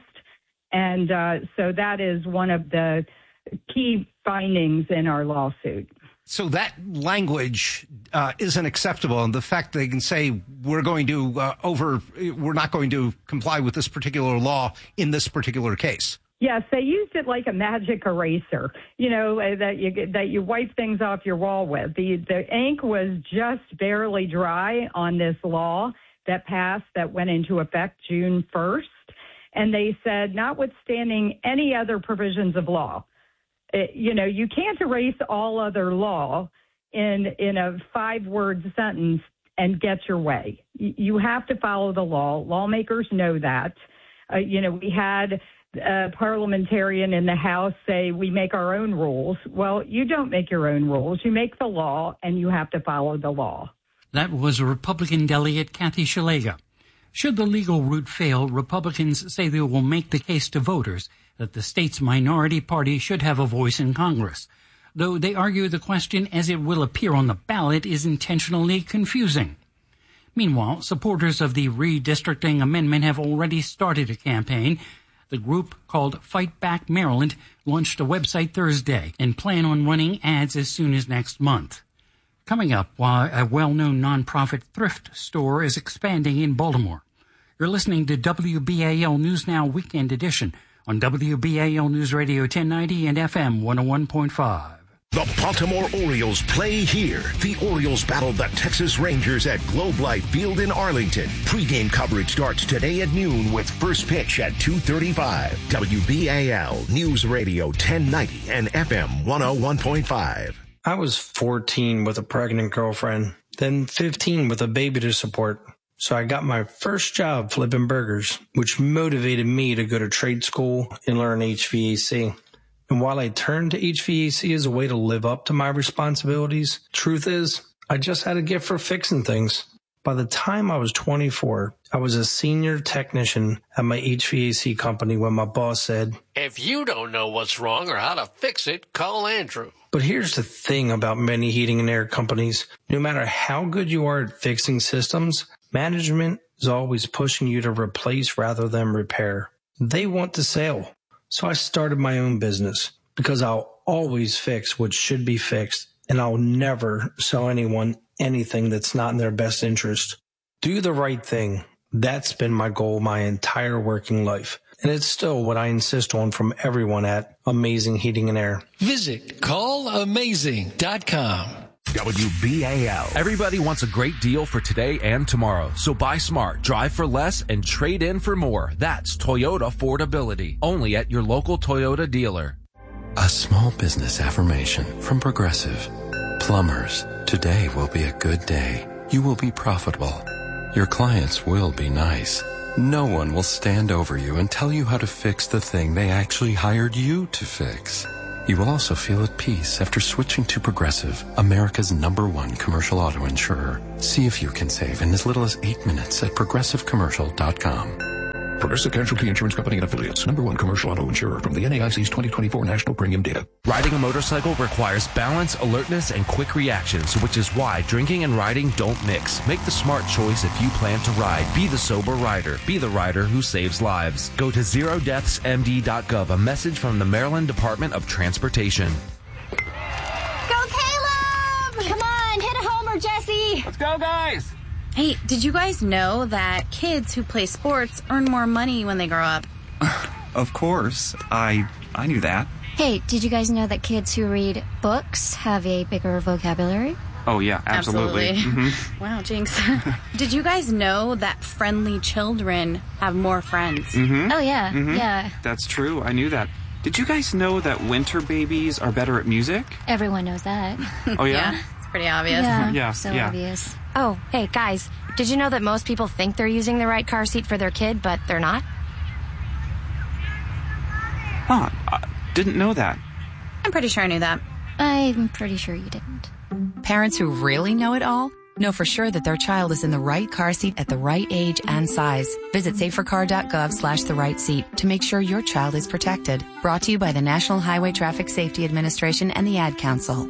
And uh, so that is one of the key findings in our lawsuit. So that language uh, isn't acceptable, and the fact they can say we're going to uh, over, we're not going to comply with this particular law in this particular case. Yes, they used it like a magic eraser, you know, that you that you wipe things off your wall with. The the ink was just barely dry on this law that passed, that went into effect June first, and they said, notwithstanding any other provisions of law, It, you know, you can't erase all other law in in a five-word sentence and get your way. You have to follow the law. Lawmakers know that. Uh, you know, we had a parliamentarian in the House say we make our own rules. Well, you don't make your own rules. You make the law, and you have to follow the law. That was Republican Delegate Kathy Szeliga. Should the legal route fail, Republicans say they will make the case to voters that the state's minority party should have a voice in Congress, though they argue the question as it will appear on the ballot is intentionally confusing. Meanwhile, supporters of the redistricting amendment have already started a campaign. The group, called Fight Back Maryland, launched a website Thursday and plan on running ads as soon as next month. Coming up, while a well-known nonprofit thrift store is expanding in Baltimore. You're listening to W B A L News Now Weekend Edition on W B A L News Radio ten ninety and F M one oh one point five. The Baltimore Orioles play here. The Orioles battle the Texas Rangers at Globe Life Field in Arlington. Pre-game coverage starts today at noon with first pitch at two thirty-five. W B A L News Radio ten ninety and F M one oh one point five. I was fourteen with a pregnant girlfriend, then fifteen with a baby to support. So I got my first job flipping burgers, which motivated me to go to trade school and learn H V A C. And while I turned to H V A C as a way to live up to my responsibilities, truth is, I just had a gift for fixing things. By the time I was twenty-four, I was a senior technician at my H V A C company when my boss said, "If you don't know what's wrong or how to fix it, call Andrew." But here's the thing about many heating and air companies. No matter how good you are at fixing systems, management is always pushing you to replace rather than repair. They want the sale. So I started my own business because I'll always fix what should be fixed, and I'll never sell anyone anything that's not in their best interest. Do the right thing. That's been my goal my entire working life. And it's still what I insist on from everyone at Amazing Heating and Air. Visit call amazing dot com. W B A L. Everybody wants a great deal for today and tomorrow. So buy smart, drive for less, and trade in for more. That's Toyota Affordability. Only at your local Toyota dealer. A small business affirmation from Progressive. Plumbers, today will be a good day. You will be profitable. Your clients will be nice. No one will stand over you and tell you how to fix the thing they actually hired you to fix. You will also feel at peace after switching to Progressive, America's number one commercial auto insurer. See if you can save in as little as eight minutes at progressive commercial dot com. Progressive Casualty Insurance Company and Affiliates. Number one commercial auto insurer from the N A I C's twenty twenty-four National Premium Data. Riding a motorcycle requires balance, alertness, and quick reactions, which is why drinking and riding don't mix. Make the smart choice if you plan to ride. Be the sober rider. Be the rider who saves lives. Go to zero deaths m d dot gov. A message from the Maryland Department of Transportation. Go Caleb! Come on, hit a homer, Jesse! Let's go, guys! Hey, did you guys know that kids who play sports earn more money when they grow up? Of course. I I knew that. Hey, did you guys know that kids who read books have a bigger vocabulary? Oh, yeah, absolutely. Absolutely. Mm-hmm. Wow, Jinx. Did you guys know that friendly children have more friends? Mm-hmm. Oh, yeah, Mm-hmm. yeah. That's true. I knew that. Did you guys know that winter babies are better at music? Everyone knows that. Oh, yeah? Yeah, it's pretty obvious. Yeah, Yeah, so yeah. obvious. Oh, hey, guys, did you know that most people think they're using the right car seat for their kid, but they're not? Huh, I didn't know that. I'm pretty sure I knew that. I'm pretty sure you didn't. Parents who really know it all know for sure that their child is in the right car seat at the right age and size. Visit safercar dot gov slash the right seat to make sure your child is protected. Brought to you by the National Highway Traffic Safety Administration and the Ad Council.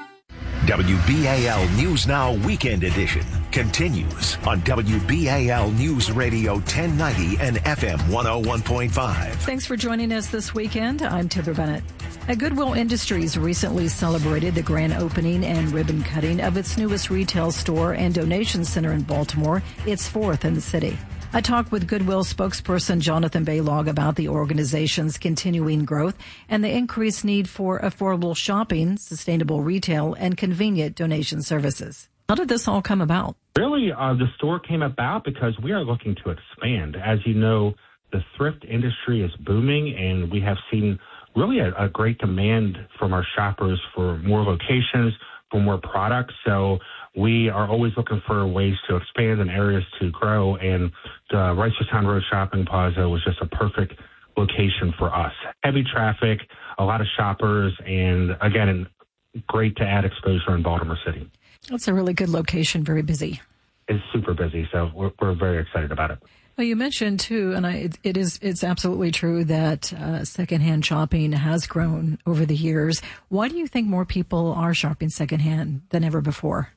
W B A L News Now Weekend Edition continues on W B A L News Radio ten ninety and F M one oh one point five. Thanks for joining us this weekend. I'm Tibber Bennett. At Goodwill Industries recently celebrated the grand opening and ribbon cutting of its newest retail store and donation center in Baltimore, its fourth in the city. I talked with Goodwill spokesperson Jonathan Baylog about the organization's continuing growth and the increased need for affordable shopping, sustainable retail, and convenient donation services. How did this all come about? Really, uh, the store came about because we are looking to expand. As you know, the thrift industry is booming, and we have seen really a, a great demand from our shoppers for more locations, for more products. So we are always looking for ways to expand and areas to grow, and the Reisterstown Road Shopping Plaza was just a perfect location for us. Heavy traffic, a lot of shoppers, and again, great to add exposure in Baltimore City. That's a really good location, very busy. It's super busy, so we're, we're very excited about it. Well, you mentioned too, and I, it, it is, it's absolutely true that uh, secondhand shopping has grown over the years. Why do you think more people are shopping secondhand than ever before?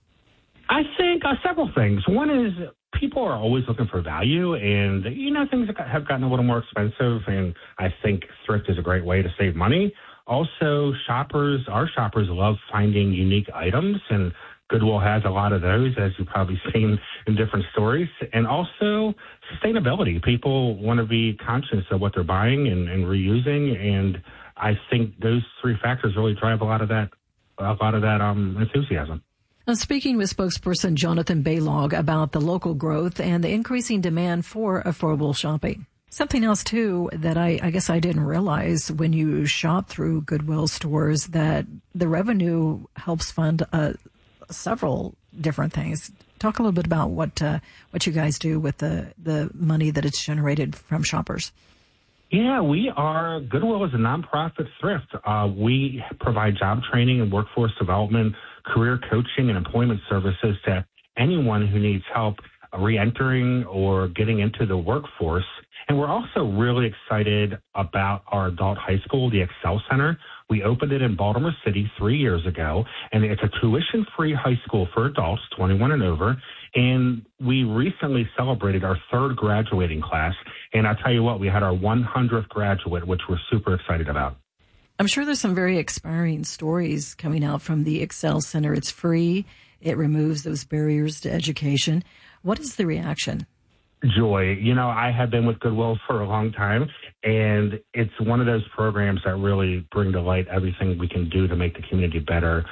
I think uh, several things. One is people are always looking for value, and, you know, things have gotten a little more expensive, and I think thrift is a great way to save money. Also, shoppers, our shoppers love finding unique items, and Goodwill has a lot of those, as you've probably seen in different stories. And also sustainability. People want to be conscious of what they're buying and, and reusing, and I think those three factors really drive a lot of that, a lot of that um, enthusiasm. Now, speaking with spokesperson Jonathan Baylog about the local growth and the increasing demand for affordable shopping. Something else, too, that I, I guess I didn't realize when you shop through Goodwill stores, that the revenue helps fund uh, several different things. Talk a little bit about what uh, what you guys do with the, the money that it's generated from shoppers. Yeah, we are, Goodwill is a nonprofit thrift. Uh, we provide job training and workforce development, career coaching, and employment services to anyone who needs help re-entering or getting into the workforce. And we're also really excited about our adult high school, the Excel Center. We opened it in Baltimore City three years ago, and it's a tuition-free high school for adults, twenty-one and over. And we recently celebrated our third graduating class. And I'll tell you what, we had our one hundredth graduate, which we're super excited about. I'm sure there's some very inspiring stories coming out from the Excel Center. It's free. It removes those barriers to education. What is the reaction? Joy. You know, I have been with Goodwill for a long time, and it's one of those programs that really bring to light everything we can do to make the community better.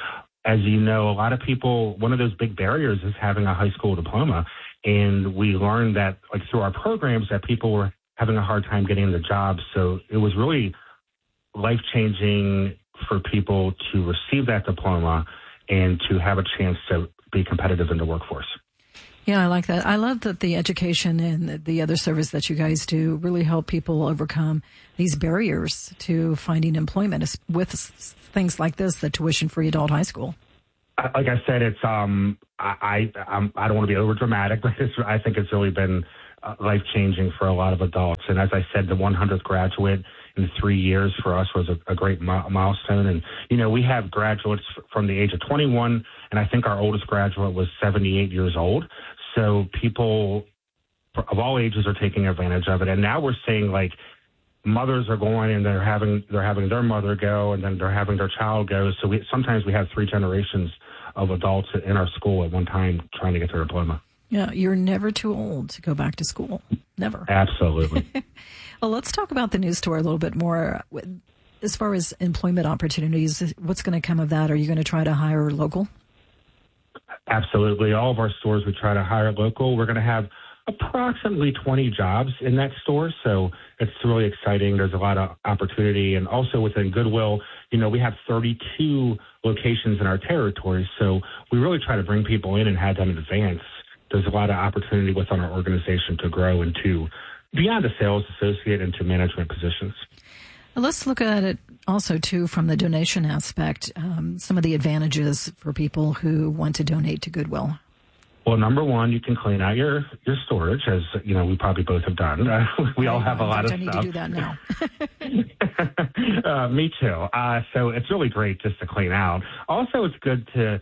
as you know, a lot of people, one of those big barriers is having a high school diploma. And we learned that, like, through our programs, that people were having a hard time getting into jobs. So it was really life-changing for people to receive that diploma and to have a chance to be competitive in the workforce. Yeah, I like that. I love that the education and the other service that you guys do really help people overcome these barriers to finding employment with things like this, the tuition-free adult high school. Like I said, it's um, I I, I'm, I don't want to be over dramatic, but it's, I think it's really been uh, life changing for a lot of adults. And as I said, the one hundredth graduate in three years for us was a, a great mi- milestone. And you know, we have graduates from the age of twenty-one, and I think our oldest graduate was seventy-eight years old. So people of all ages are taking advantage of it. And now we're seeing, like, mothers are going and they're having they're having their mother go, and then they're having their child go. So we, sometimes we have three generations of adults in our school at one time trying to get their diploma. Yeah, you're never too old to go back to school. Never. Absolutely. Well, let's talk about the news store a little bit more. As far as employment opportunities, what's going to come of that? Are you going to try to hire local? Absolutely. All of our stores, we try to hire local. We're going to have approximately twenty jobs in that store, so it's really exciting. There's a lot of opportunity. And also within Goodwill, you know, we have thirty-two locations in our territory, so we really try to bring people in and have them advance. There's a lot of opportunity within our organization to grow into beyond a sales associate into management positions. Let's look at it also, too, from the donation aspect, um, some of the advantages for people who want to donate to Goodwill. Well, number one, you can clean out your, your storage, as, you know, we probably both have done. Uh, we all have a lot of I need stuff. to do that now. uh, me too. Uh, so it's really great just to clean out. Also, it's good to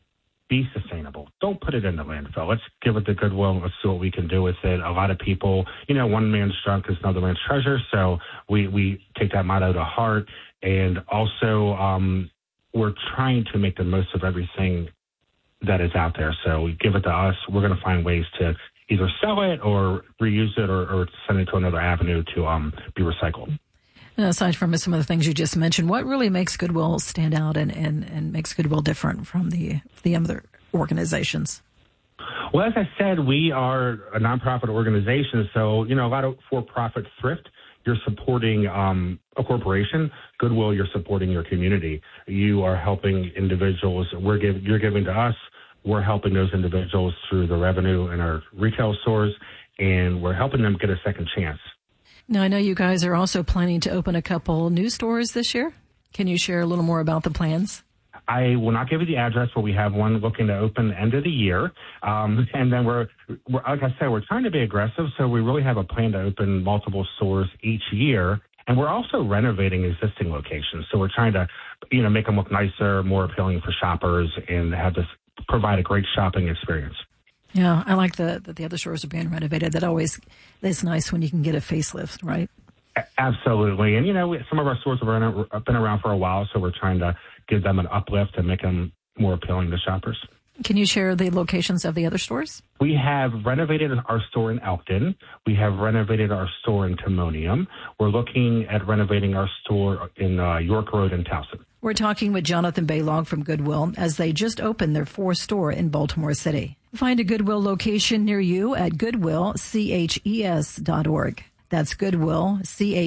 be sustainable. Don't put it in the landfill. Let's give it to Goodwill and let's see what we can do with it. A lot of people, you know, one man's junk is another man's treasure. So we, we take that motto to heart. And also, um, we're trying to make the most of everything that is out there. So we give it to us. We're going to find ways to either sell it or reuse it or, or send it to another avenue to um, be recycled. And aside from some of the things you just mentioned, what really makes Goodwill stand out and, and, and makes Goodwill different from the, the other organizations? Well, as I said, we are a nonprofit organization. So, you know, a lot of for-profit thrift, you're supporting um, a corporation. Goodwill, you're supporting your community. You are helping individuals. We're give, you're giving to us. We're helping those individuals through the revenue in our retail stores, and we're helping them get a second chance. Now, I know you guys are also planning to open a couple new stores this year. Can you share a little more about the plans? I will not give you the address, but we have one looking to open the end of the year. Um, and then we're, we're, like I said, we're trying to be aggressive. So we really have a plan to open multiple stores each year. And we're also renovating existing locations. So we're trying to, you know, make them look nicer, more appealing for shoppers, and have this provide a great shopping experience. Yeah, I like the, that the other stores are being renovated. That always is nice when you can get a facelift, right? Absolutely. And, you know, some of our stores have been around for a while, so we're trying to give them an uplift and make them more appealing to shoppers. Can you share the locations of the other stores? We have renovated our store in Elkton. We have renovated our store in Timonium. We're looking at renovating our store in uh, York Road in Towson. We're talking with Jonathan Baylog from Goodwill as they just opened their fourth store in Baltimore City. Find a Goodwill location near you at goodwill ches dot org. That's goodwill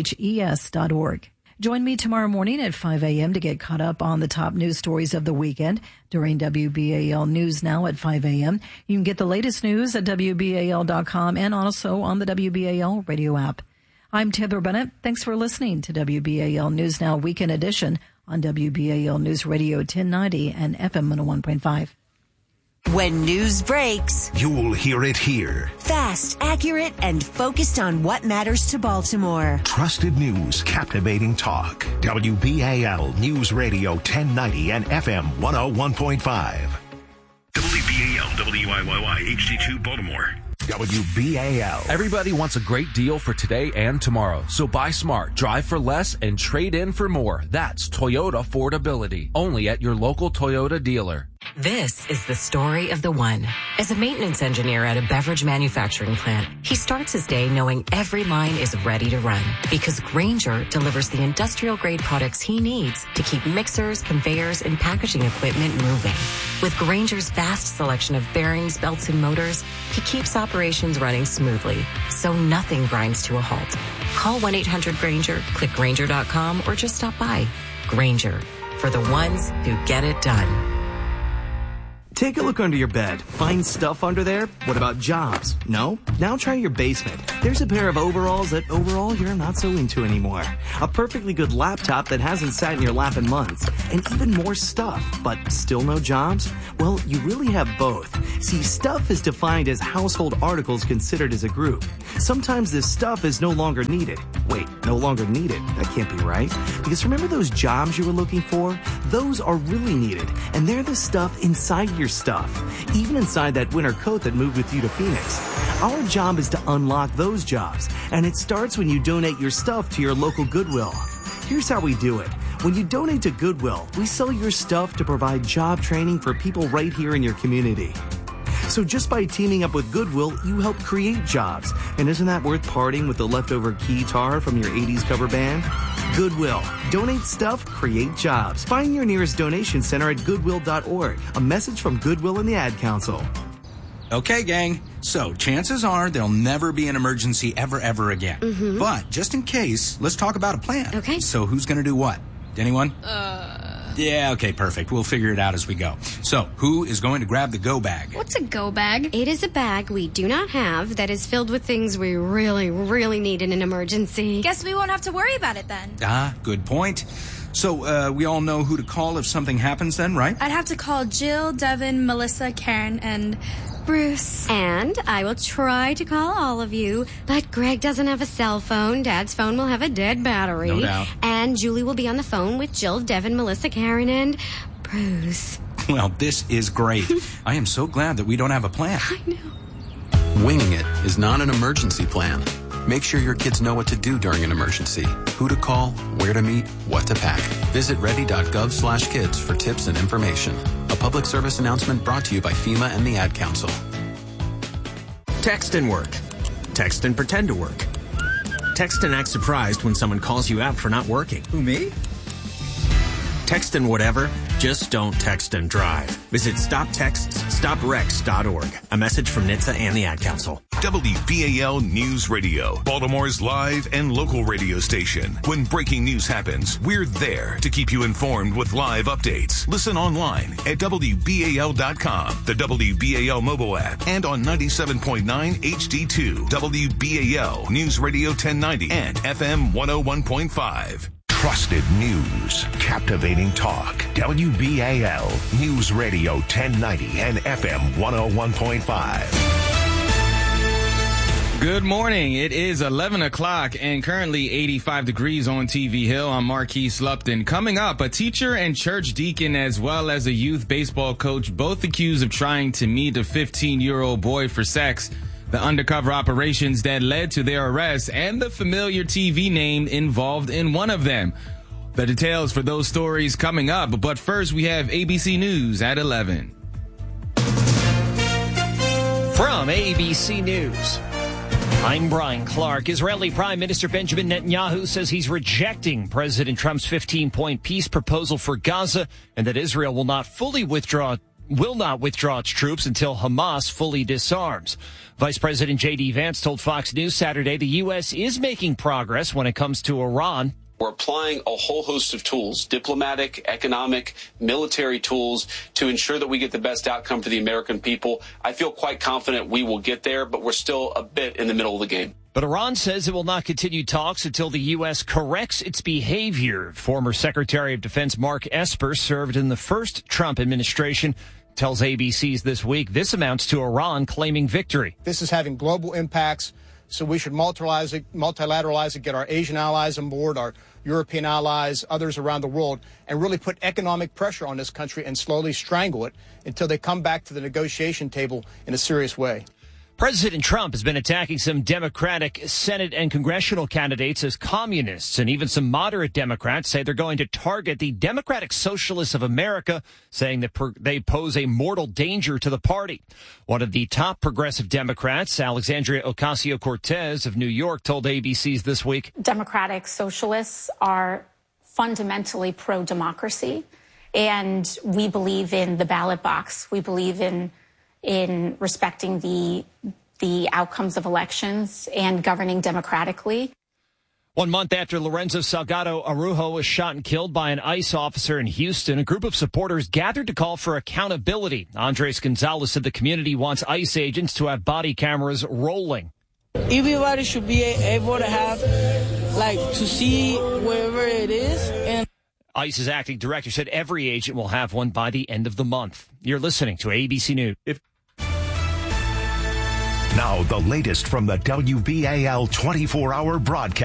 ches dot org. Join me tomorrow morning at five a.m. to get caught up on the top news stories of the weekend during W B A L News Now at five a.m. You can get the latest news at W B A L dot com and also on the W B A L radio app. I'm Heather Bennett. Thanks for listening to W B A L News Now Weekend Edition on W B A L News Radio ten ninety and F M one oh one point five. When news breaks, you'll hear it here. Fast, accurate, and focused on what matters to Baltimore. Trusted news, captivating talk. W B A L News Radio ten ninety and F M one oh one point five. W B A L W I Y Y H D two Baltimore. W B A L. Everybody wants a great deal for today and tomorrow. So buy smart, drive for less, and trade in for more. That's Toyota Affordability. Only at your local Toyota dealer. This is the story of the one. As a maintenance engineer at a beverage manufacturing plant, he starts his day knowing every line is ready to run because Grainger delivers the industrial-grade products he needs to keep mixers, conveyors, and packaging equipment moving. With Grainger's vast selection of bearings, belts, and motors, he keeps operations running smoothly, so nothing grinds to a halt. Call one eight hundred Grainger, click Grainger dot com, or just stop by. Grainger, for the ones who get it done. Take a look under your bed. Find stuff under there? What about jobs? No? Now try your basement. There's a pair of overalls that overall you're not so into anymore. A perfectly good laptop that hasn't sat in your lap in months. And even more stuff, but still no jobs? Well, you really have both. See, stuff is defined as household articles considered as a group. Sometimes this stuff is no longer needed. Wait, no longer needed? That can't be right. Because remember those jobs you were looking for? Those are really needed. And they're the stuff inside your stuff, even inside that winter coat that moved with you to Phoenix. Our job is to unlock those jobs, and it starts when you donate your stuff to your local Goodwill. Here's how we do it. When you donate to Goodwill, we sell your stuff to provide job training for people right here in your community. So just by teaming up with Goodwill, you help create jobs. And isn't that worth parting with the leftover guitar from your eighties cover band? Goodwill. Donate stuff, create jobs. Find your nearest donation center at goodwill dot org. A message from Goodwill and the Ad Council. Okay, gang. So chances are there'll never be an emergency ever, ever again. Mm-hmm. But just in case, let's talk about a plan. Okay. So who's going to do what? Anyone? Uh... Yeah, okay, perfect. We'll figure it out as we go. So, who is going to grab the go bag? What's a go bag? It is a bag we do not have that is filled with things we really, really need in an emergency. Guess we won't have to worry about it then. Ah, good point. So, uh, we all know who to call if something happens then, right? I'd have to call Jill, Devin, Melissa, Karen, and Bruce. And I will try to call all of you, but Greg doesn't have a cell phone. Dad's phone will have a dead battery. No doubt. And Julie will be on the phone with Jill, Devin, Melissa, Karen, and Bruce. Well, this is great. I am so glad that we don't have a plan. I know. Winging it is not an emergency plan. Make sure your kids know what to do during an emergency, who to call, where to meet, what to pack. Visit ready dot gov slash kids for tips and information. A public service announcement brought to you by FEMA and the Ad Council. Text and work. Text and pretend to work. Text and act surprised when someone calls you out for not working. Who, me? Text and whatever, just don't text and drive. Visit stop texts stop wrecks dot org. A message from N H T S A and the Ad Council. W B A L News Radio, Baltimore's live and local radio station. When breaking news happens, we're there to keep you informed with live updates. Listen online at W B A L dot com, the W B A L mobile app, and on ninety-seven point nine H D two, W B A L News Radio ten ninety, and F M one oh one point five. Trusted news, captivating talk. W B A L News Radio ten ninety and F M one oh one point five. Good morning. It is eleven o'clock and currently eighty-five degrees on T V Hill. I'm Marquise Lupton. Coming up, a teacher and church deacon as well as a youth baseball coach, both accused of trying to meet a fifteen-year-old boy for sex. The undercover operations that led to their arrest and the familiar T V name involved in one of them. The details for those stories coming up, but first we have A B C News at eleven. From A B C News, I'm Brian Clark. Israeli Prime Minister Benjamin Netanyahu says he's rejecting President Trump's fifteen-point peace proposal for Gaza and that Israel will not fully withdraw will not withdraw its troops until Hamas fully disarms. Vice President J D Vance told Fox News Saturday the U S is making progress when it comes to Iran. We're applying a whole host of tools, diplomatic, economic, military tools, to ensure that we get the best outcome for the American people. I feel quite confident we will get there, but we're still a bit in the middle of the game. But Iran says it will not continue talks until the U S corrects its behavior. Former Secretary of Defense Mark Esper served in the first Trump administration. Tells A B C's This Week this amounts to Iran claiming victory. This is having global impacts, so we should multilateralize it, multilateralize it, get our Asian allies on board, our European allies, others around the world, and really put economic pressure on this country and slowly strangle it until they come back to the negotiation table in a serious way. President Trump has been attacking some Democratic Senate and congressional candidates as communists, and even some moderate Democrats say they're going to target the Democratic Socialists of America, saying that per- they pose a mortal danger to the party. One of the top progressive Democrats, Alexandria Ocasio-Cortez of New York, told A B C's This Week, Democratic Socialists are fundamentally pro-democracy, and we believe in the ballot box. We believe in in respecting the the outcomes of elections and governing democratically. One month after Lorenzo Salgado Araujo was shot and killed by an ICE officer in Houston, a group of supporters gathered to call for accountability. Andres Gonzalez said the community wants ICE agents to have body cameras rolling. Everybody should be able to have, like, to see wherever it is. And ICE's acting director said every agent will have one by the end of the month. You're listening to A B C News. If- Now, the latest from the W B A L twenty-four hour broadcast.